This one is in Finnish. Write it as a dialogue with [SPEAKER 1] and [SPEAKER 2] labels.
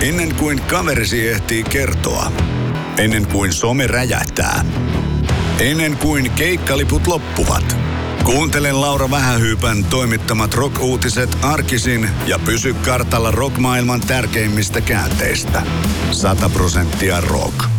[SPEAKER 1] Ennen kuin kaverisi ehtii kertoa. Ennen kuin some räjähtää. Ennen kuin keikkaliput loppuvat. Kuuntele Laura Vähähyypän toimittamat rock-uutiset arkisin ja pysy kartalla rock-maailman tärkeimmistä käänteistä. 100% rock.